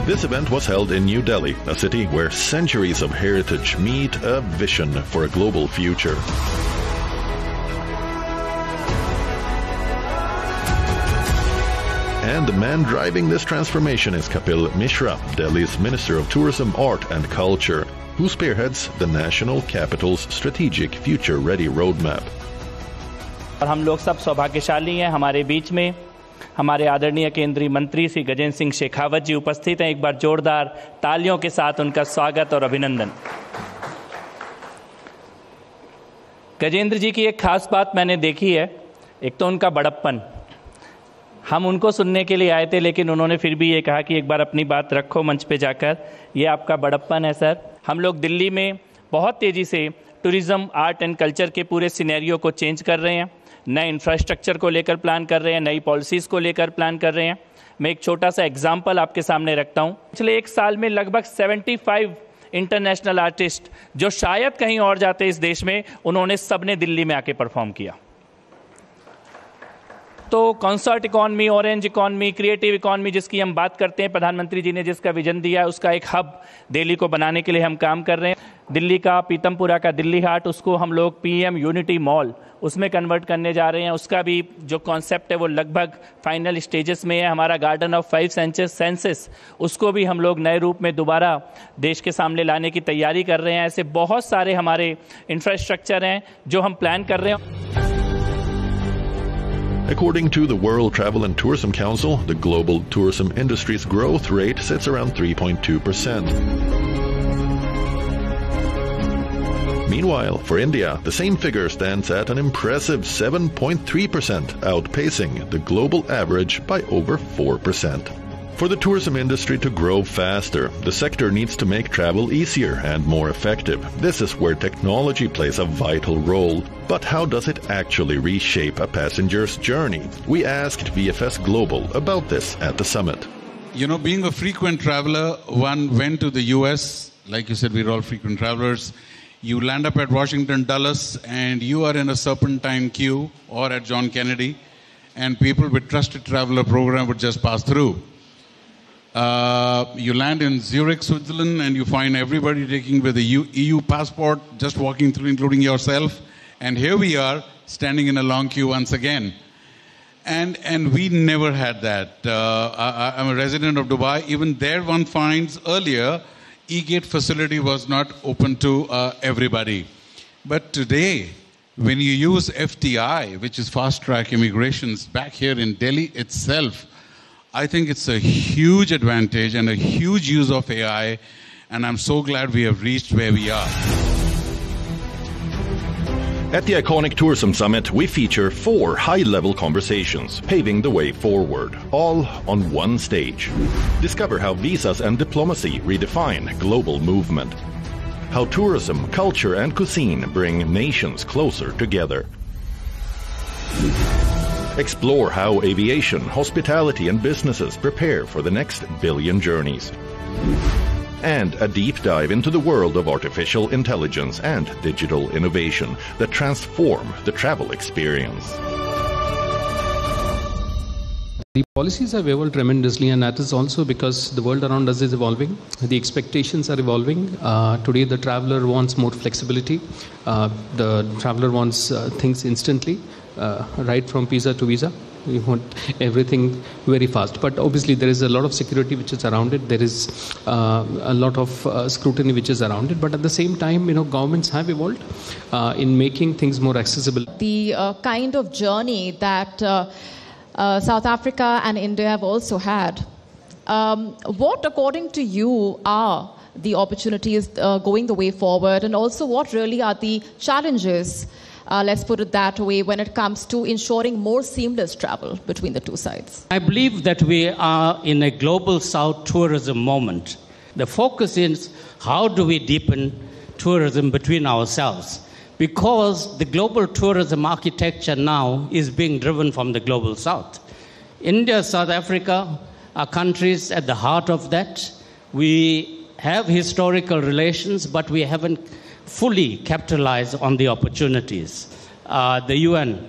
This event was held in New Delhi, a city where centuries of heritage meet a vision for a global future. And the man driving this transformation is Kapil Mishra, Delhi's Minister of Tourism, Art and Culture, who spearheads the national capital's strategic future-ready roadmap. और हम लोग सब सौभाग्यशाली हैं, हमारे बीच में हमारे आदरणीय केंद्रीय मंत्री श्री गजेंद्र सिंह शेखावत जी उपस्थित हैं। एक बार जोरदार तालियों के साथ उनका स्वागत और अभिनंदन। गजेंद्र जी की एक खास बात मैंने देखी है, एक तो उनका बड़प्पन। हम उनको सुनने के लिए आए थे, लेकिन उन्होंने फिर भी ये कहा कि एक बार अपनी बात रखो मंच पे जाकर। ये आपका बड़प्पन है सर। हम लोग दिल्ली में बहुत तेज़ी से टूरिज़्म, आर्ट एंड कल्चर के पूरे सिनेरियो को चेंज कर रहे हैं, नए इंफ्रास्ट्रक्चर को लेकर प्लान कर रहे हैं, नई पॉलिसीज़ को लेकर प्लान कर रहे हैं। मैं एक छोटा सा एग्जाम्पल आपके सामने रखता हूँ। पिछले एक साल में लगभग 75 इंटरनेशनल आर्टिस्ट जो शायद कहीं और जाते इस देश में, उन्होंने सबने दिल्ली में आके परफॉर्म किया। तो concert economy, orange economy, creative economy जिसकी हम बात करते हैं, प्रधानमंत्री जी ने जिसका विजन दिया है, उसका एक हब दिल्ली को बनाने के लिए हम काम कर रहे हैं। दिल्ली का पीतमपुरा का दिल्ली हाट, उसको हम लोग पीएम यूनिटी मॉल उसमें कन्वर्ट करने जा रहे हैं। उसका भी जो कॉन्सेप्ट है वो लगभग फाइनल स्टेजेस में है। हमारा गार्डन ऑफ 5 सेंसेस, उसको भी हम लोग नए रूप में दोबारा देश के सामने लाने की तैयारी कर रहे हैं। ऐसे बहुत सारे हमारे इंफ्रास्ट्रक्चर हैं जो हम प्लान कर रहे हैं। According to the World Travel and Tourism Council, the global tourism industry's growth rate sits around 3.2%. Meanwhile, for India, the same figure stands at an impressive 7.3%, outpacing the global average by over 4%. For the tourism industry to grow faster, the sector needs to make travel easier and more effective. This is where technology plays a vital role. But how does it actually reshape a passenger's journey? We asked VFS Global about this at the summit. You know, being a frequent traveler, one went to the US. Like you said, we're all frequent travelers. You land up at Washington Dulles and you are in a serpentine queue, or at John Kennedy, and people with Trusted Traveler program would just pass through. You land in Zurich, Switzerland, and you find everybody taking with a EU passport, just walking through, including yourself. And here we are, standing in a long queue once again. And we never had that. I'm a resident of Dubai. Even there one finds earlier, e-gate facility was not open to everybody. But today, when you use FTI, which is fast-track immigrations, back here in Delhi itself, I think it's a huge advantage and a huge use of AI, and I'm so glad we have reached where we are. At the Iconic Tourism Summit, we feature 4 high-level conversations, paving the way forward, all on one stage. Discover how visas and diplomacy redefine global movement, how tourism, culture, and cuisine bring nations closer together. Explore how aviation, hospitality, and businesses prepare for the next billion journeys. And a deep dive into the world of artificial intelligence and digital innovation that transform the travel experience. The policies have evolved tremendously, and that is also because the world around us is evolving. The expectations are evolving. Today, the traveler wants more flexibility. The traveler wants things instantly. Right from visa to visa. We want everything very fast. But obviously there is a lot of security which is around it. There is a lot of scrutiny which is around it. But at the same time, you know, governments have evolved in making things more accessible. The kind of journey that South Africa and India have also had. What, according to you, are the opportunities going the way forward, and also what really are the challenges, let's put it that way, when it comes to ensuring more seamless travel between the two sides? I believe that we are in a global South tourism moment. The focus is how do we deepen tourism between ourselves? Because the global tourism architecture now is being driven from the global South. India, South Africa are countries at the heart of that. We have historical relations, but we haven't fully capitalized on the opportunities. The UN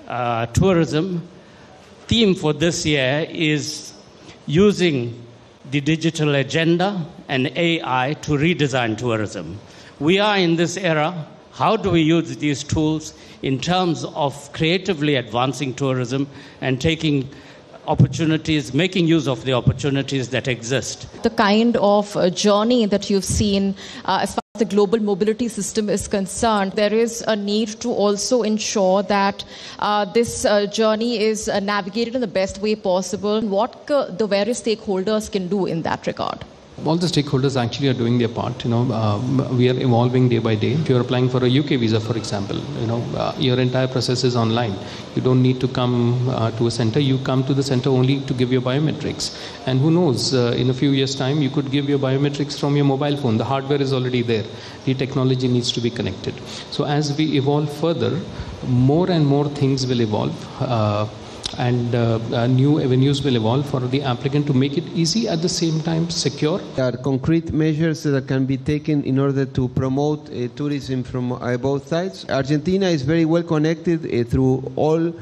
tourism theme for this year is using the digital agenda and AI to redesign tourism. We are in this era. How do we use these tools in terms of creatively advancing tourism and taking opportunities, making use of the opportunities that exist? The kind of journey that you've seen as far as the global mobility system is concerned, there is a need to also ensure that this journey is navigated in the best way possible. What the various stakeholders can do in that regard? All the stakeholders actually are doing their part. We are evolving day by day. If you're applying for a UK visa, for example, your entire process is online. You don't need to come to a center. You come to the center only to give your biometrics. And who knows, in a few years' time, you could give your biometrics from your mobile phone. The hardware is already there. The technology needs to be connected. So as we evolve further, more and more things will evolve. And new avenues will evolve for the applicant to make it easy, at the same time secure. There are concrete measures that can be taken in order to promote tourism from both sides. Argentina is very well connected through all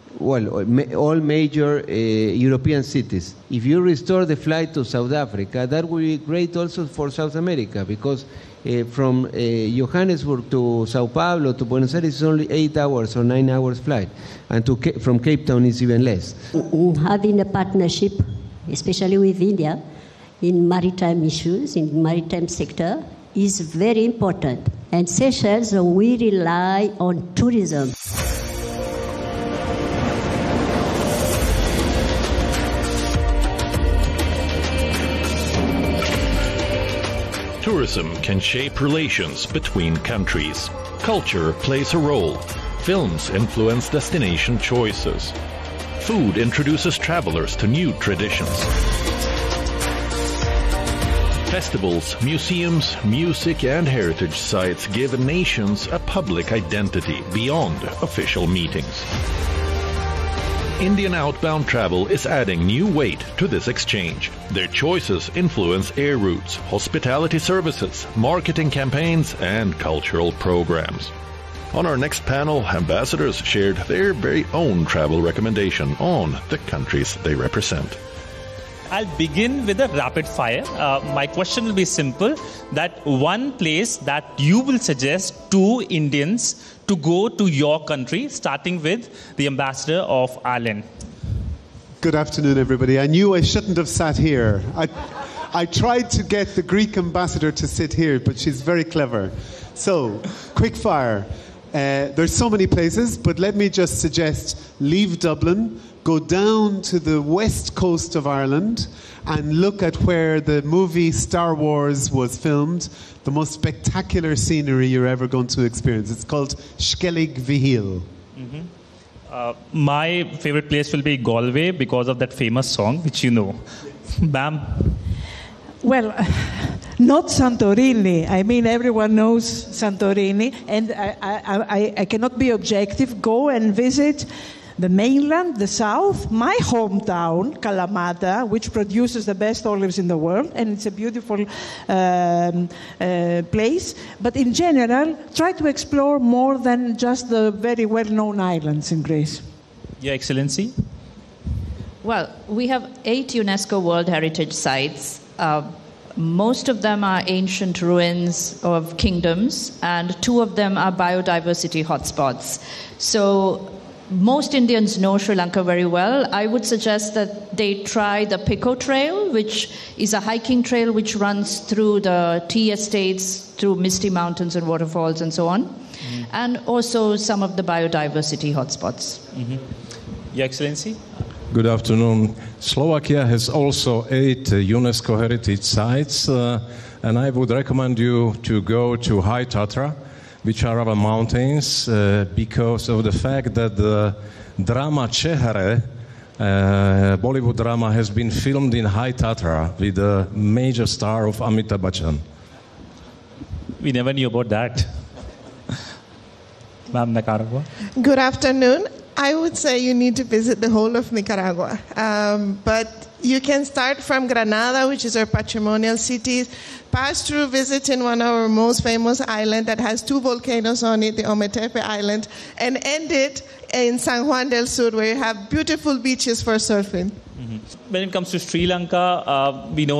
major European cities. If you restore the flight to South Africa, that will be great also for South America, because from Johannesburg to Sao Paulo to Buenos Aires is only 8 hours or 9 hours flight, and from Cape Town is even less. Having a partnership, especially with India, in maritime issues, in maritime sector, is very important. And Seychelles, we rely on tourism. Tourism can shape relations between countries. Culture plays a role. Films influence destination choices. Food introduces travelers to new traditions. Festivals, museums, music and heritage sites give nations a public identity beyond official meetings. Indian outbound travel is adding new weight to this exchange. Their choices influence air routes, hospitality services, marketing campaigns, and cultural programs. On our next panel, ambassadors shared their very own travel recommendation on the countries they represent. I'll begin with a rapid fire. My question will be simple, that one place that you will suggest to Indians to go to your country, starting with the ambassador of Ireland. Good afternoon, everybody. I knew I shouldn't have sat here. I tried to get the Greek ambassador to sit here, but she's very clever. So, quick fire. There's so many places, but let me just suggest leave Dublin, go down to the west coast of Ireland and look at where the movie Star Wars was filmed, the most spectacular scenery you're ever going to experience. It's called Skellig Vihil. My favorite place will be Galway because of that famous song, which you know. Bam. Well, not Santorini. I mean, everyone knows Santorini, and I cannot be objective. Go and visit the mainland, the south, my hometown, Kalamata, which produces the best olives in the world, and it's a beautiful place. But in general, try to explore more than just the very well-known islands in Greece. Your Excellency? Well, we have 8 UNESCO World Heritage Sites. Most of them are ancient ruins of kingdoms, and 2 of them are biodiversity hotspots. So most Indians know Sri Lanka very well. I would suggest that they try the Pico Trail, which is a hiking trail which runs through the tea estates, through misty mountains and waterfalls and so on, and also some of the biodiversity hotspots. Your Excellency? Good afternoon. Slovakia has also 8 UNESCO heritage sites, and I would recommend you to go to High Tatra, which are our mountains, because of the fact that the drama Chehare, Bollywood drama, has been filmed in High Tatra with the major star of Amitabh Bachchan. We never knew about that. Ma'am, Nicaragua. Good afternoon. I would say you need to visit the whole of Nicaragua. But you can start from Granada, which is our patrimonial city, pass through visiting one of our most famous islands that has 2 volcanoes on it, the Ometepe Island, and end it in San Juan del Sur, where you have beautiful beaches for surfing. When it comes to Sri Lanka, we know